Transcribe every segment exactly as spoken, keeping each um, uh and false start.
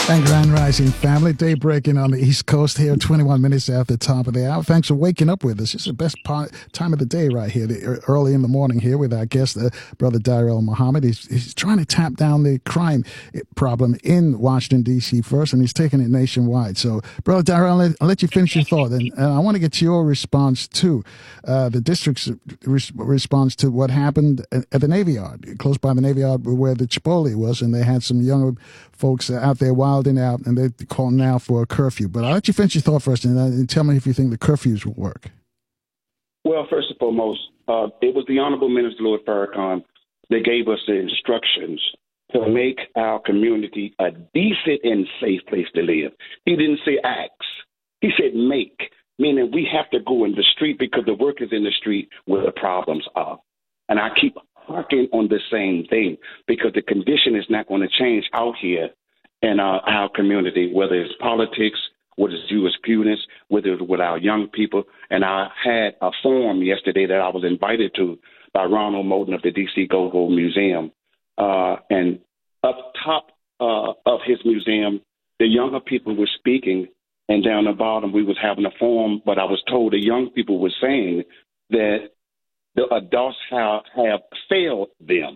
And Grand Rising family, day breaking on the East Coast here, twenty-one minutes after the top of the hour. Thanks for waking up with us. It's the best part, time of the day right here, the, early in the morning here with our guest, uh, Brother Darrell Muhammad. He's, he's trying to tap down the crime problem in Washington, D C first, and he's taking it nationwide. So, Brother Darrell, I'll let, I'll let you finish your thought, and, and I want to get your response to uh, the district's res- response to what happened at, at the Navy Yard, close by the Navy Yard where the Chipotle was, and they had some younger folks out there wilding out, and they're calling now for a curfew. But I'll let you finish your thought first, and, uh, and tell me if you think the curfews will work. Well, first and foremost, uh, it was the Honorable Minister Louis Farrakhan that gave us the instructions to make our community a decent and safe place to live. He didn't say acts. He said make, meaning we have to go in the street because the work is in the street where the problems are. And I keep harking on the same thing because the condition is not going to change out here in uh, our community, whether it's politics, whether it's jurisprudence, whether it's with our young people. And I had a forum yesterday that I was invited to by Ronald Moulton of the D C Go-Go Museum. Uh, and up top uh, of his museum, the younger people were speaking, and down the bottom we was having a forum, but I was told the young people were saying that the adults have, have failed them.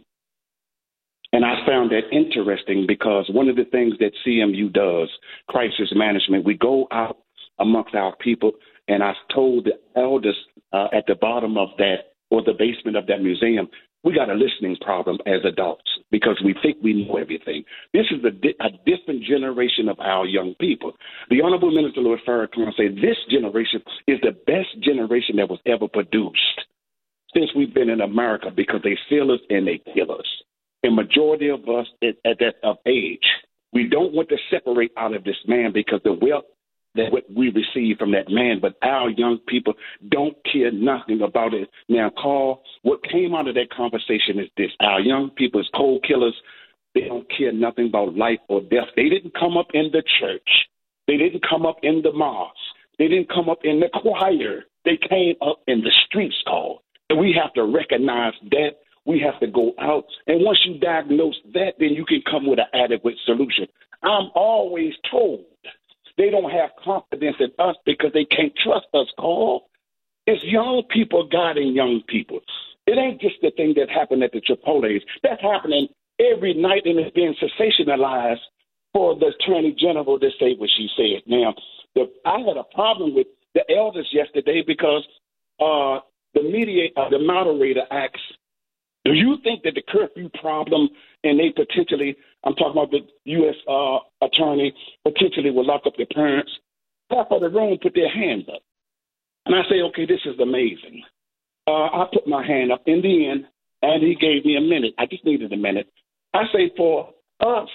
And I found that interesting because one of the things that C M U does, crisis management, we go out amongst our people, and I told the elders uh, at the bottom of that or the basement of that museum, we got a listening problem as adults because we think we know everything. This is a, di- a different generation of our young people. The Honorable Minister Louis Farrakhan said this generation is the best generation that was ever produced since we've been in America because they feel us and they kill us. A majority of us at, at that of age, we don't want to separate out of this man because the wealth that we receive from that man, but our young people don't care nothing about it. Now, Carl, what came out of that conversation is this. Our young people is cold killers. They don't care nothing about life or death. They didn't come up in the church. They didn't come up in the mosque. They didn't come up in the choir. They came up in the streets, Carl. And we have to recognize that. We have to go out. And once you diagnose that, then you can come with an adequate solution. I'm always told they don't have confidence in us because they can't trust us, Carl. It's young people guiding young people. It ain't just the thing that happened at the Chipotle's. That's happening every night, and it's being sensationalized for the Attorney General to say what she said. Now, the, I had a problem with the elders yesterday because uh, the media, uh, the moderator asked, do you think that the curfew problem and they potentially, I'm talking about the U S uh, attorney, potentially will lock up their parents? Half of the room put their hands up. And I say, okay, this is amazing. Uh, I put my hand up in the end, and he gave me a minute. I just needed a minute. I say for us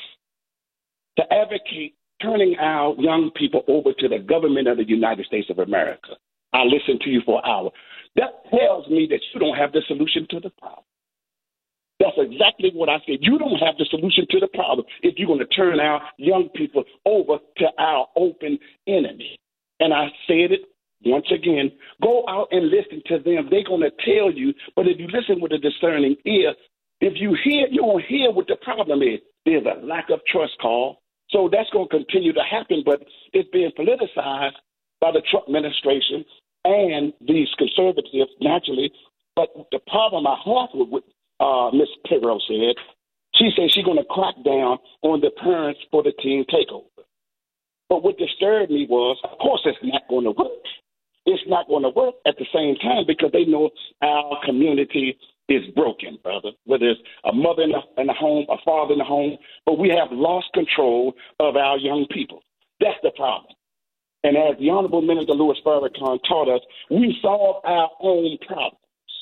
to advocate turning our young people over to the government of the United States of America. I listened to you for an hour. That tells me that you don't have the solution to the problem. That's exactly what I said. You don't have the solution to the problem if you're going to turn our young people over to our open enemy. And I said it once again. Go out and listen to them. They're going to tell you. But if you listen with a discerning ear, if you hear, you're going to hear what the problem is. There's a lack of trust, Carl. So that's going to continue to happen. But it's being politicized by the Trump administration and these conservatives, naturally. But the problem I have with Uh, Miz Pirro said, she said she's going to crack down on the parents for the teen takeover. But what disturbed me was, of course, it's not going to work. It's not going to work at the same time because they know our community is broken, brother, whether it's a mother in the, in the home, a father in the home, but we have lost control of our young people. That's the problem. And as the Honorable Minister Louis Farrakhan taught us, we solve our own problems.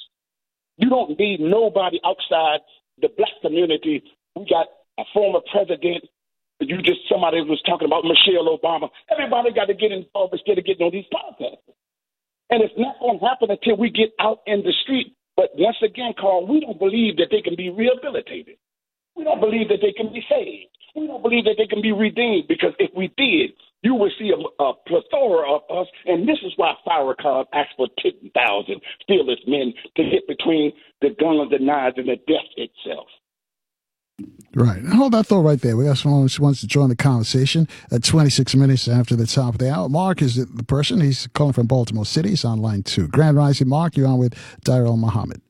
You don't need nobody outside the black community. We got a former president. You just, somebody was talking about Michelle Obama. Everybody got to get involved instead of getting on these podcasts. And it's not going to happen until we get out in the street. But once again, Carl, we don't believe that they can be rehabilitated. We don't believe that they can be saved. We don't believe that they can be redeemed because if we did, you would see a, a plethora of us, and this is why Farrakhan asked for ten thousand fearless men to get between the gun of the knives and the death itself. Right. Hold that thought right there. We got someone who wants to join the conversation at twenty-six minutes after the top of the hour. Mark is the person. He's calling from Baltimore City. He's on line two. Grand Rising, Mark. You're on with Darrell Muhammad.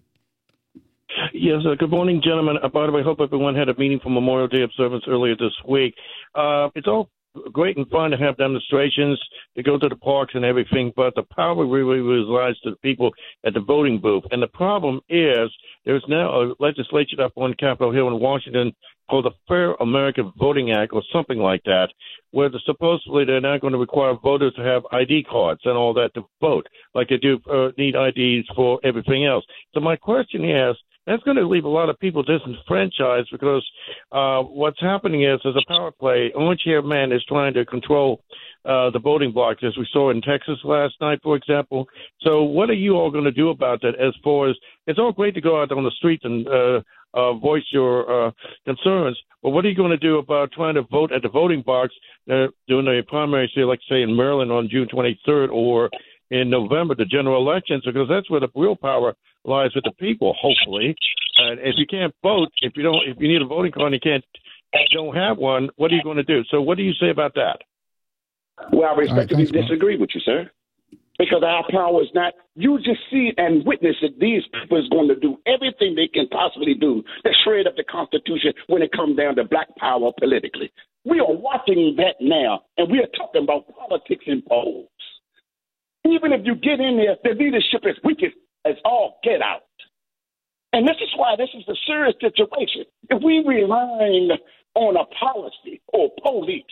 Yes, uh, good morning, gentlemen. Uh, by the way, I hope everyone had a meaningful Memorial Day observance earlier this week. Uh, it's all great and fun to have demonstrations, to go to the parks and everything, but the power really resides to the people at the voting booth. And the problem is there's now a legislation up on Capitol Hill in Washington called the Fair American Voting Act or something like that, where the, supposedly they're now going to require voters to have I D cards and all that to vote, like they do uh, need I Ds for everything else. So my question is, that's going to leave a lot of people disenfranchised because uh, what's happening is there's a power play. Orange-haired man is trying to control uh, the voting blocks, as we saw in Texas last night, for example. So what are you all going to do about that as far as it's all great to go out on the streets and uh, uh, voice your uh, concerns, but what are you going to do about trying to vote at the voting box uh, during the primaries here, like, say, in Maryland on June twenty-third or in November, the general elections, because that's where the real power lies with the people, hopefully. And if you can't vote, if you don't, if you need a voting card and you can't, don't have one, what are you going to do? So what do you say about that? Well, I respectfully right, thanks, disagree with you, sir, because our power is not, you just see and witness that these people is going to do everything they can possibly do to shred up the Constitution when it comes down to black power politically. We are watching that now, and we are talking about politics in polls. Even if you get in there, the leadership is weak as all get out. And this is why this is a serious situation. If we relying on a policy or police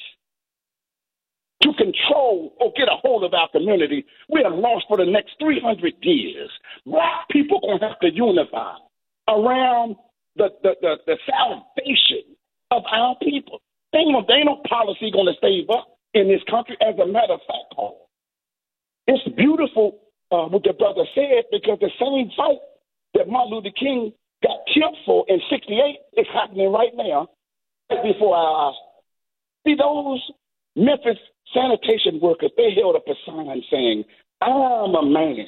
to control or get a hold of our community, we are lost for the next three hundred years. Black people are going to have to unify around the, the, the, the salvation of our people. There ain't no, there ain't no policy going to save us in this country. As a matter of fact, Paul, it's beautiful uh, what the brother said, because the same fight that Martin Luther King got killed for in sixty-eight is happening right now, right before our eyes. See, those Memphis sanitation workers, they held up a sign saying, "I'm a man."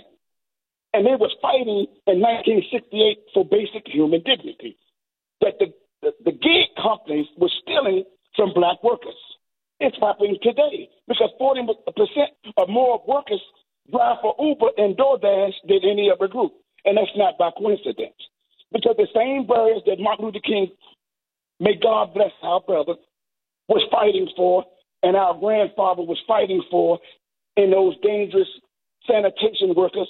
And they was fighting in nineteen sixty-eight for basic human dignity. That the, the, the gig companies were stealing from black workers. It's happening today because forty percent or more workers drive for Uber and DoorDash than any other group. And that's not by coincidence. Because the same barriers that Martin Luther King, may God bless our brother, was fighting for, and our grandfather was fighting for, in those dangerous sanitation workers,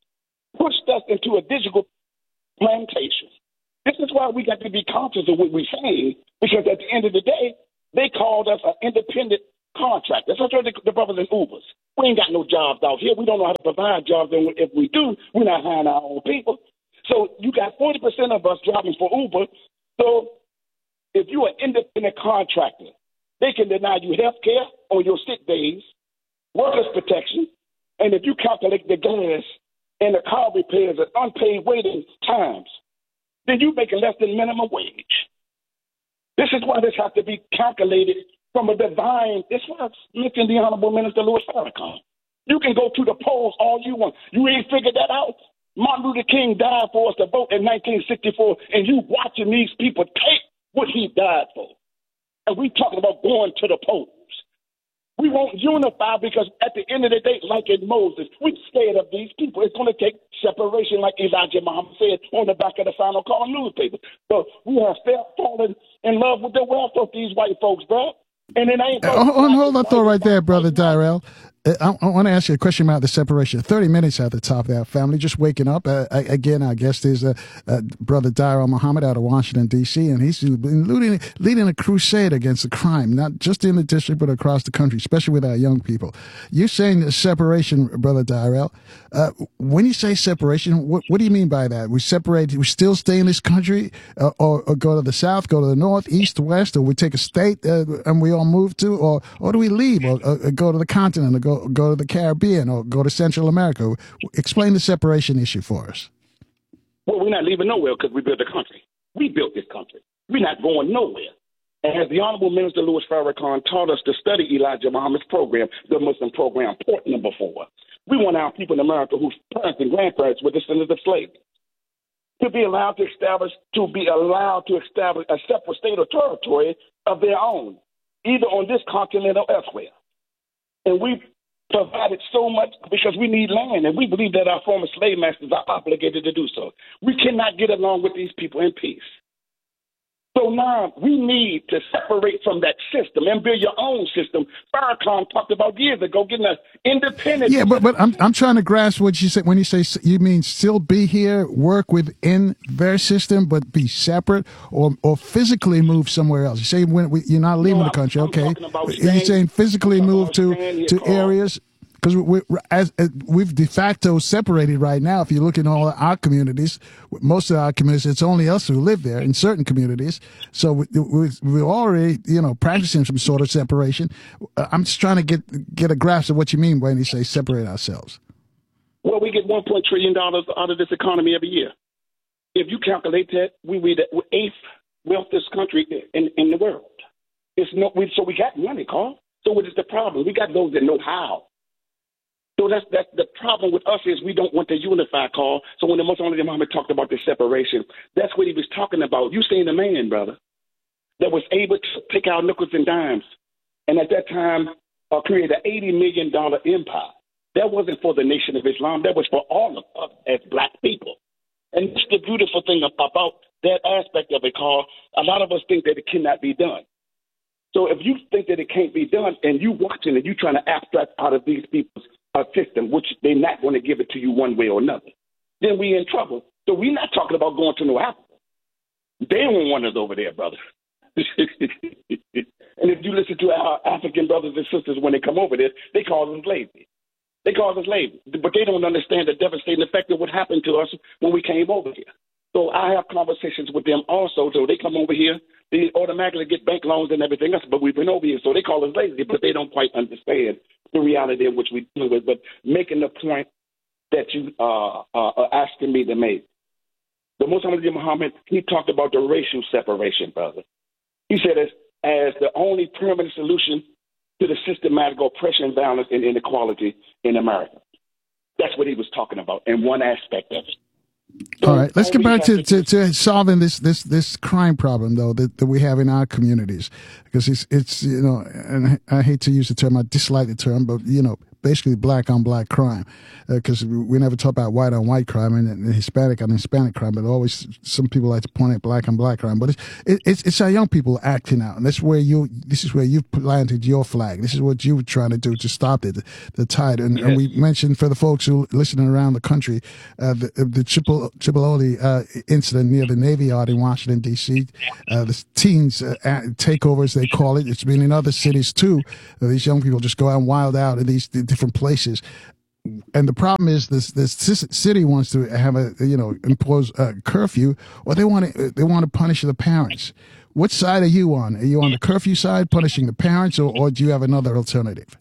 pushed us into a digital plantation. This is why we got to be conscious of what we're saying, because at the end of the day, they called us an independent contractor. That's what the, the brothers and Ubers. We ain't got no jobs out here. We don't know how to provide jobs, and if we do, we're not hiring our own people. So you got forty percent of us driving for Uber. So if you're an independent contractor, they can deny you health care on your sick days, workers' protection, and if you calculate the gas and the car repairs and unpaid waiting times, then you're making less than minimum wage. This is why this has to be calculated from a divine. This was mentioned the Honorable Minister Louis Farrakhan. You can go to the polls all you want. You ain't figured that out. Martin Luther King died for us to vote in nineteen sixty-four, and you watching these people take what he died for. And we talking about going to the polls. We won't unify because at the end of the day, like in Moses, we're scared of these people. It's going to take separation, like Elijah Muhammad said on the back of the Final Call newspaper. So we have fallen in love with the wealth of these white folks, bro. And it ain't. Uh, hold, hold that thought right there, Brother Darrell. Uh, I, I want to ask you a question about the separation. thirty minutes at the top of that, family. Just waking up. Uh, I, again, our guest is uh, uh, Brother Darrell Muhammad out of Washington, D C, and he's been leading, leading a crusade against the crime, not just in the district, but across the country, especially with our young people. You're saying the separation, Brother Darrell. Uh, when you say separation, what, what do you mean by that? We separate, we still stay in this country, uh, or, or go to the south, go to the north, east, west, or we take a state uh, and we all move to, or, or do we leave, or, or go to the continent, or go Go, go to the Caribbean or go to Central America? Explain the separation issue for us. Well, we're not leaving nowhere because we built the country. We built this country. We're not going nowhere. And as the Honorable Minister Louis Farrakhan taught us to study Elijah Muhammad's program, the Muslim program, port number four, we want our people in America whose parents and grandparents were descendants of slaves. to be allowed to establish, to be allowed to establish a separate state or territory of their own, either on this continent or elsewhere. And we provided so much because we need land, and we believe that our former slave masters are obligated to do so. We cannot get along with these people in peace. So now we need to separate from that system and build your own system. Farrakhan talked about years ago getting an independent. Yeah, but but I'm I'm trying to grasp what you said when you say you mean still be here, work within their system, but be separate, or or physically move somewhere else. You say when we, you're not leaving No, the country, I'm, okay? I'm talking You're saying physically move to to Carl. areas. Because we, as, as we've de facto separated right now. If you look at all our communities, most of our communities, it's only us who live there in certain communities. So we, we, we're already, you know, practicing some sort of separation. Uh, I'm just trying to get get a grasp of what you mean when you say separate ourselves. Well, we get one point trillion dollars out of this economy every year. If you calculate that, we we the eighth wealthiest country in, in the world. It's no, we, so we got money, Carl. So what is the problem? We got those that know how. So that's, that's the problem with us is we don't want to unify, Carl. So when the Muslim Muhammad talked about the separation, that's what he was talking about. You seen a man, brother, that was able to take out nickels and dimes, and at that time uh, create an eighty million dollars empire. That wasn't for the Nation of Islam. That was for all of us as black people. And it's the beautiful thing about that aspect of it, Carl. A lot of us think that it cannot be done. So if you think that it can't be done and you watching it, you trying to abstract out of these people's a system, which they're not going to give it to you one way or another, then we in trouble. So we're not talking about going to no Africa. They don't want us over there, brother. And if you listen to our African brothers and sisters when they come over there, they call us lazy. They call us lazy. But they don't understand the devastating effect of what happened to us when we came over here. So I have conversations with them also. So they come over here, they automatically get bank loans and everything else, but we've been over here. So they call us lazy, but they don't quite understand the reality in which we're dealing with. But making the point that you uh, uh, are asking me to make, the Muslim Muhammad, he talked about the racial separation, brother. He said as, as the only permanent solution to the systematic oppression, violence, and inequality in America. That's what he was talking about in one aspect of it. So all right, let's get back to, to, to solving this this this crime problem though that, that we have in our communities, because it's it's you know, and I hate to use the term, I dislike the term, but you know, basically black on black crime, because uh, we never talk about white on white crime and, and Hispanic on Hispanic crime, but always some people like to point at black on black crime. But it's it, it's it's our young people acting out, and that's where you this is where you've planted your flag. This is what you were trying to do to stop it, the, the tide. And, yes. and we mentioned for the folks who listening around the country, uh, the the Triple Tripolitani uh, incident near the Navy Yard in Washington D C, uh, the teens uh, takeovers they call it. It's been in other cities too. Uh, these young people just go out and wild out in these different places. And the problem is this this city wants to have a, you know, impose a curfew, or they want to they want to punish the parents. What side are you on? Are you on the curfew side, punishing the parents, or, or do you have another alternative?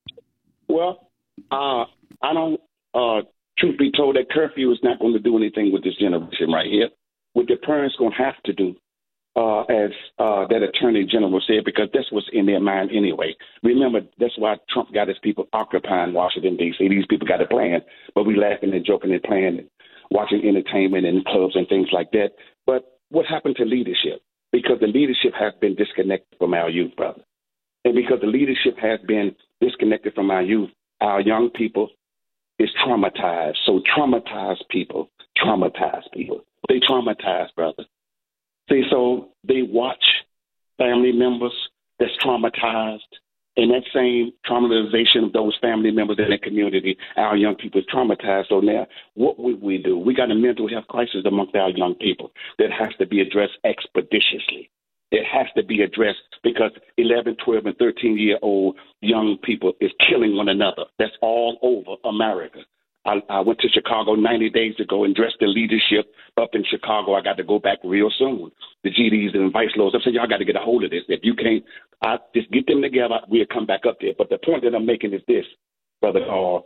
Well, uh, I don't, uh, truth be told, that curfew is not going to do anything with this generation right here. What the parents going to have to do, Uh, as uh, that attorney general said, because that's what's in their mind anyway. Remember, that's why Trump got his people occupying Washington, D C. These people got a plan, but we laughing and joking and playing and watching entertainment and clubs and things like that. But what happened to leadership? Because the leadership has been disconnected from our youth, brother. And because the leadership has been disconnected from our youth, our young people is traumatized. So traumatized people, traumatized people. They traumatized, brother. See, so they watch family members that's traumatized, and that same traumatization of those family members in the community, our young people is traumatized. So now what would we do? We got a mental health crisis amongst our young people that has to be addressed expeditiously. It has to be addressed because eleven, twelve, and thirteen-year-old young people is killing one another. That's all over America. I, I went to Chicago ninety days ago and dressed the leadership up in Chicago. I got to go back real soon. The G Ds and vice lords. I said, y'all got to get a hold of this. If you can't, I just get them together. We'll come back up there. But the point that I'm making is this, Brother Carl.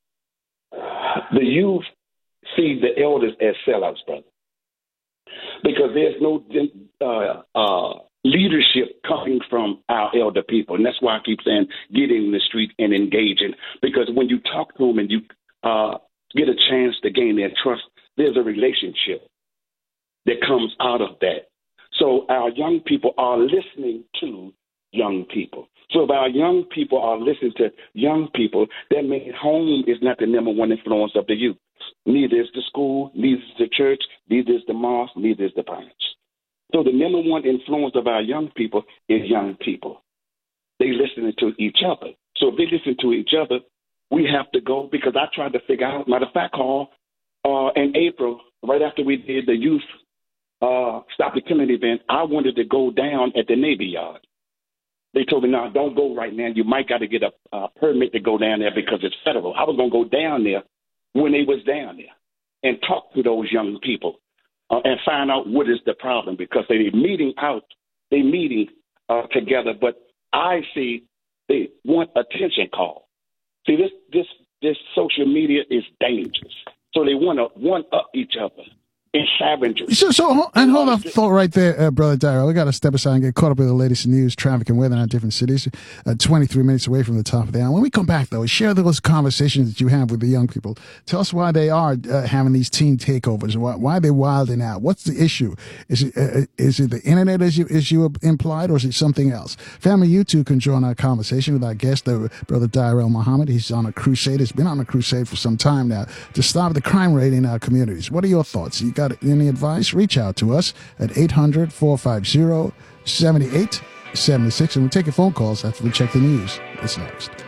The youth see the elders as sellouts, brother, because there's no uh, uh, leadership coming from our elder people. And that's why I keep saying get in the street and engaging, because when you talk to them and you Uh, get a chance to gain their trust, there's a relationship. that comes out of that. So our young people are listening to young people. So if our young people are listening to young people, that means home is not the number one influence of the youth. Neither is the school, neither is the church, neither is the mosque, neither is the parents. So the number one influence of our young people is young people. They listening to each other. So if they listen to each other, we have to go, because I tried to figure out, matter of fact, Carl, uh, in April, right after we did the youth uh, Stop the Killing event, I wanted to go down at the Navy Yard. They told me, no, don't go right now. You might got to get a, a permit to go down there because it's federal. I was going to go down there when they was down there and talk to those young people uh, and find out what is the problem, because they're meeting out, they're meeting uh, together. But I see they want attention call. See, this this this social media is dangerous. So they want to one up each other. In savagery. So, so and hold on, thought right there, uh, Brother Daryl. We got to step aside and get caught up with the latest news, traffic, and weather in our different cities. Uh, twenty-three minutes away from the top of the hour. When we come back, though, share those conversations that you have with the young people. Tell us why they are uh, having these teen takeovers. Why, why they're wilding out. What's the issue? Is it uh, is it the internet, as you as you implied, or is it something else? Family, you too can join our conversation with our guest, uh, Brother Daryl Muhammad. He's on a crusade. He's been on a crusade for some time now to stop the crime rate in our communities. What are your thoughts? You got any advice? Reach out to us at eight hundred, four five zero, seven eight seven six, and we'll take your phone calls after we check the news. That's next.